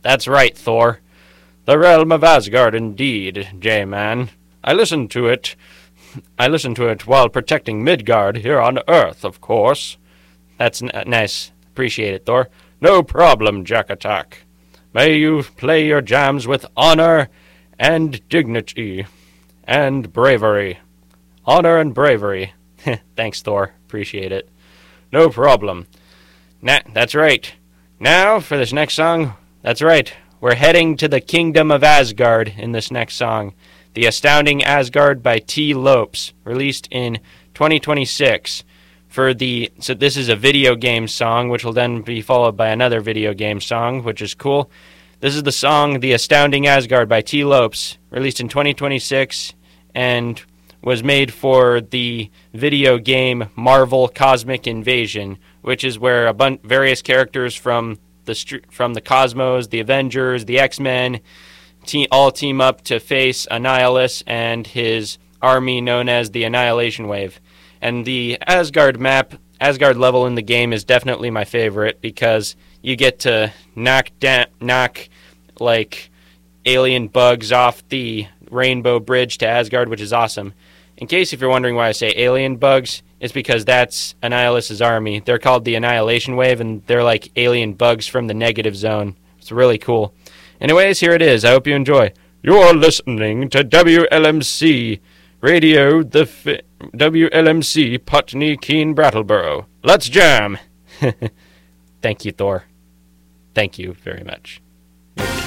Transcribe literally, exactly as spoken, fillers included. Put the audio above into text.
That's right, Thor. The realm of Asgard, indeed, J-Man. I listened to it. I listened to it while protecting Midgard here on Earth, of course. That's n- nice. Appreciate it, Thor. No problem, Jack Attack. May you play your jams with honor and dignity and bravery. Honor and bravery. Thanks, Thor. Appreciate it. No problem. Nah, that's right. Now, for this next song, that's right. We're heading to the Kingdom of Asgard in this next song. The Astounding Asgard by T. Lopes, released in twenty twenty-six. For the so this is a video game song, which will then be followed by another video game song, which is cool. This is the song The Astounding Asgard by T. Lopes, released in twenty twenty-six, and was made for the video game Marvel Cosmic Invasion, which is where a bunch various characters from the from the cosmos, the Avengers, the X-Men, te- all team up to face Annihilus and his army known as the Annihilation Wave. And the Asgard map, Asgard level in the game is definitely my favorite because you get to knock da- knock like alien bugs off the Rainbow Bridge to Asgard, which is awesome. In case if you're wondering why I say alien bugs, it's because that's Annihilus's army. They're called the Annihilation Wave, and they're like alien bugs from the negative zone. It's really cool. Anyways, here it is. I hope you enjoy. You're listening to W L M C Radio, the fi- W L M C Putney Keene Brattleboro. Let's jam! Thank you, Thor. Thank you very much.